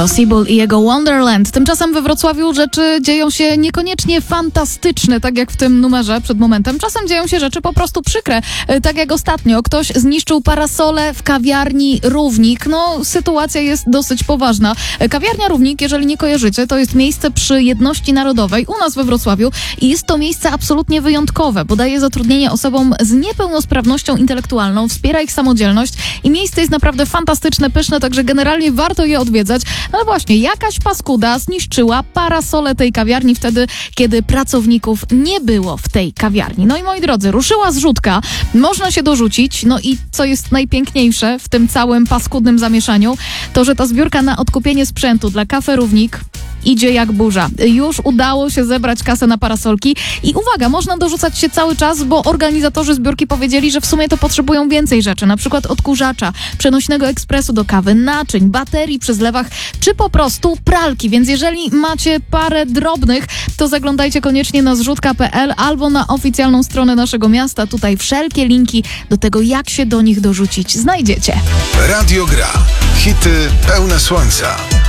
To Seabull i jego Wonderland. Tymczasem we Wrocławiu rzeczy dzieją się niekoniecznie fantastyczne, tak jak w tym numerze przed momentem. Czasem dzieją się rzeczy po prostu przykre, tak jak ostatnio. Ktoś zniszczył parasolę w kawiarni Równik. No, sytuacja jest dosyć poważna. Kawiarnia Równik, jeżeli nie kojarzycie, to jest miejsce przy Jedności Narodowej u nas we Wrocławiu i jest to miejsce absolutnie wyjątkowe, bo daje zatrudnienie osobom z niepełnosprawnością intelektualną, wspiera ich samodzielność i miejsce jest naprawdę fantastyczne, pyszne, także generalnie warto je odwiedzać. No właśnie, jakaś paskuda zniszczyła parasolę tej kawiarni wtedy, kiedy pracowników nie było w tej kawiarni. No i moi drodzy, ruszyła zrzutka, można się dorzucić, no i co jest najpiękniejsze w tym całym paskudnym zamieszaniu, to że ta zbiórka na odkupienie sprzętu dla Cafe Równik idzie jak burza. Już udało się zebrać kasę na parasolki i uwaga, można dorzucać się cały czas, bo organizatorzy zbiórki powiedzieli, że w sumie to potrzebują więcej rzeczy, na przykład odkurzacza, przenośnego ekspresu do kawy, naczyń, baterii przy zlewach, czy po prostu pralki, więc jeżeli macie parę drobnych, to zaglądajcie koniecznie na zrzutka.pl albo na oficjalną stronę naszego miasta. Tutaj wszelkie linki do tego, jak się do nich dorzucić, znajdziecie. Radio Gra. Hity pełne słońca.